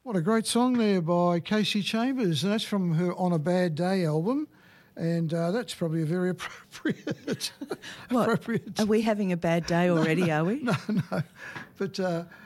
What a great song there by Casey Chambers. That's from her On a Bad Day album. And that's probably a very appropriate... What? Are we having a bad day already, are we? No. But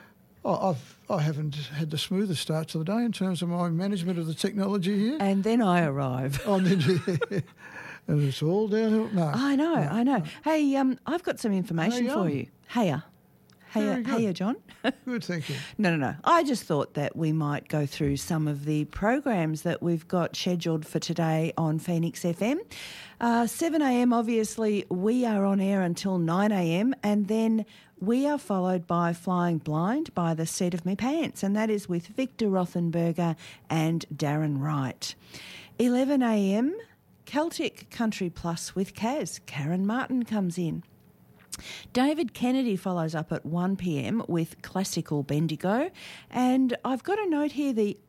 I haven't had the smoothest start to the day in terms of my management of the technology here. And then I arrive. Oh, did you? And it's all downhill. No. I know. Hey, I've got some information for you. Heya, John. Good, thank you. No. I just thought that we might go through some of the programs that we've got scheduled for today on Phoenix FM. 7 a.m, obviously, we are on air until 9 a.m, and then we are followed by Flying Blind by The Seat of Me Pants, and that is with Victor Rothenberger and Darren Wright. 11 a.m, Celtic Country Plus with Kaz. Karen Martin comes in. David Kennedy follows up at 1 p.m. with Classical Bendigo. And I've got a note here, the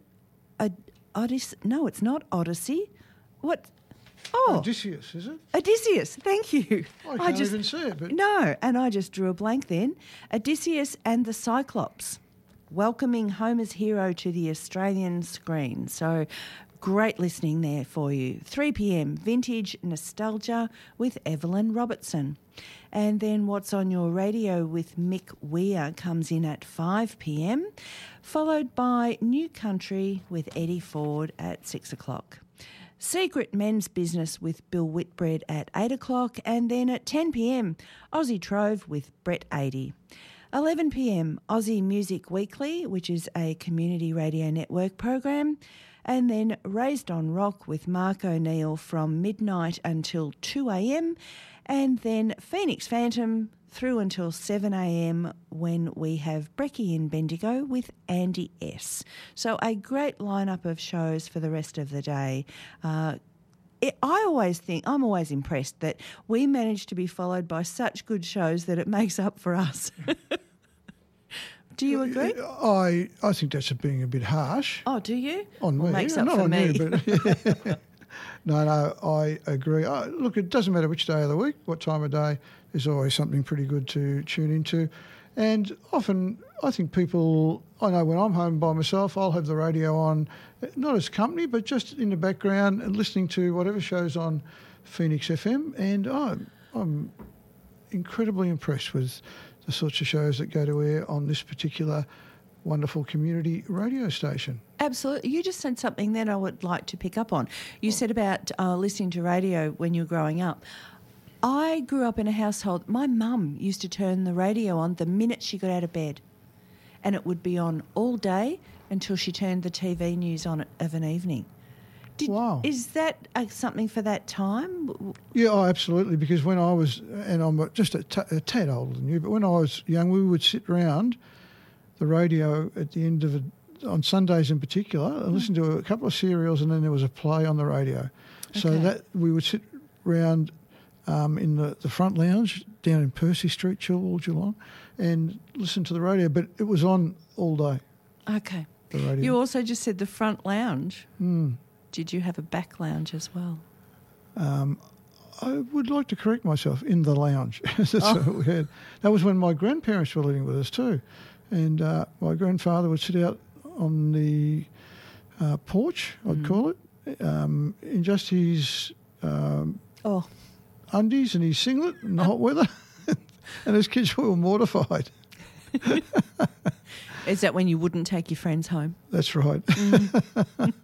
Odyssey. No, it's not Odyssey. What? Oh. Odysseus, is it? Odysseus, thank you. I can't even see it. But... No, and I just drew a blank then. Odysseus and the Cyclops, welcoming Homer's hero to the Australian screen. So great listening there for you. 3 p.m, Vintage Nostalgia with Evelyn Robertson. And then What's on Your Radio with Mick Weir comes in at 5 p.m, followed by New Country with Eddie Ford at 6 o'clock. Secret Men's Business with Bill Whitbread at 8 o'clock, and then at 10 p.m, Aussie Trove with Brett 80. 11 p.m, Aussie Music Weekly, which is a community radio network program, and then Raised on Rock with Mark O'Neill from midnight until 2 a.m, and then Phoenix Phantom through until 7 a.m. when we have Brecky in Bendigo with Andy S. So a great lineup of shows for the rest of the day. I'm always impressed that we manage to be followed by such good shows that it makes up for us. Do you agree? I think that's being a bit harsh. Oh, do you? On me. Makes up not for on me. You, but No, I agree. Look, it doesn't matter which day of the week, what time of day, there's always something pretty good to tune into. And often I think people, I know when I'm home by myself, I'll have the radio on, not as company, but just in the background and listening to whatever show's on Phoenix FM. And I'm incredibly impressed with the sorts of shows that go to air on this particular wonderful community radio station. Absolutely. You just said something that I would like to pick up on. You said about listening to radio when you were growing up. I grew up in a household, my mum used to turn the radio on the minute she got out of bed, and it would be on all day until she turned the TV news on of an evening. Wow. Is that something for that time? Yeah, absolutely, because when I was, and I'm just a tad older than you, but when I was young, we would sit round the radio at the end of on Sundays in particular, and listen to a couple of serials, and then there was a play on the radio. Okay. So that we would sit round in the front lounge down in Percy Street, Chilwell, Geelong, and listen to the radio. But it was on all day. Okay. The radio. You also just said the front lounge. Mm. Did you have a back lounge as well? I would like to correct myself, in the lounge. That's what we had. That was when my grandparents were living with us too. And my grandfather would sit out on the porch, I'd call it, in just his undies and his singlet in the hot weather. And his kids were mortified. Is that when you wouldn't take your friends home? That's right. Mm.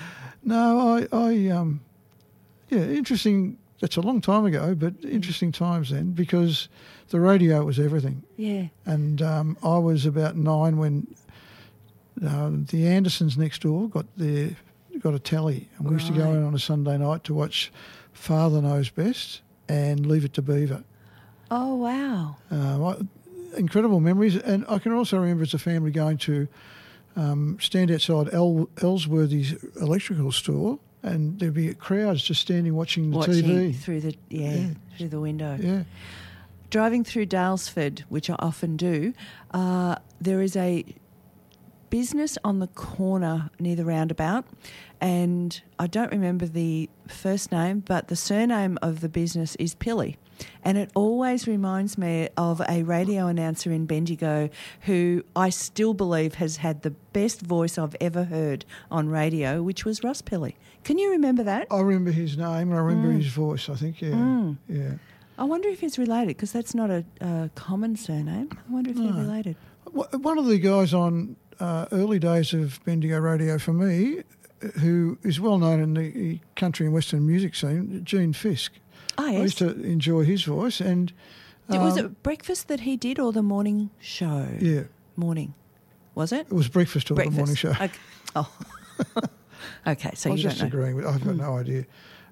No, interesting. That's a long time ago, but interesting times then, because the radio was everything. Yeah. And I was about 9 when the Andersons next door got a telly, and we used to go in on a Sunday night to watch Father Knows Best and Leave It to Beaver. Oh, wow. Incredible memories. And I can also remember as a family going to stand outside Ellsworthy's electrical store, and there'd be crowds just standing watching the TV. Through the window. Yeah. Driving through Dalesford, which I often do, there is a business on the corner near the roundabout, and I don't remember the first name, but the surname of the business is Pilly. And it always reminds me of a radio announcer in Bendigo who I still believe has had the best voice I've ever heard on radio, which was Russ Pelly. Can you remember that? I remember his name and I remember his voice, I think, yeah. Yeah. I wonder if he's related, because that's not a common surname. I wonder if they're related. One of the guys on early days of Bendigo Radio for me, who is well known in the country and western music scene, Gene Fisk. Oh, yes. I used to enjoy his voice. And was it breakfast that he did or the morning show? Yeah. Morning. Was it? It was breakfast or the morning show. Okay. Oh. Okay, so I was you just don't know. agreeing with. I've got no idea.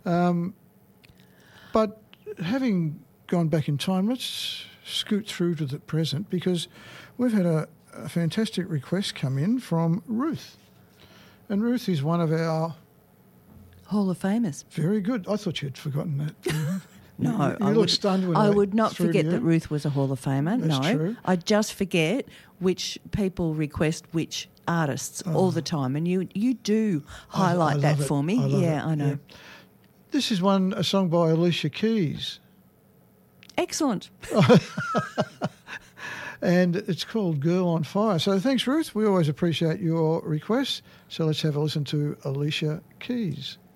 But having gone back in time, let's scoot through to the present, because we've had a fantastic request come in from Ruth. And Ruth is one of our... Hall of Famers. Very good. I thought you'd forgotten that. No, you looked stunned when I would not threw forget to that you. Ruth was a Hall of Famer. That's No, true. I just forget which people request which artists all the time, and you do highlight I that love it. for me. I love it. I know. Yeah. This is a song by Alicia Keys, Excellent. and it's called Girl on Fire. So thanks, Ruth. We always appreciate your requests. So let's have a listen to Alicia Keys.